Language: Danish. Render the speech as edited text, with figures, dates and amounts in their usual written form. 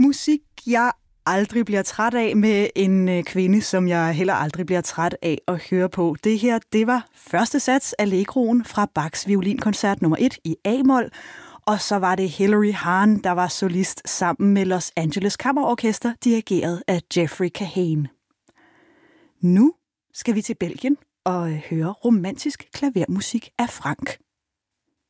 Musik, jeg aldrig bliver træt af, med en kvinde, som jeg heller aldrig bliver træt af at høre på. Det her, det var første sats Allegroen fra Bachs violinkoncert nummer 1 i A-mol. Og så var det Hilary Hahn, der var solist sammen med Los Angeles Kammerorkester, dirigeret af Jeffrey Kahane. Nu skal vi til Belgien og høre romantisk klavermusik af Franck.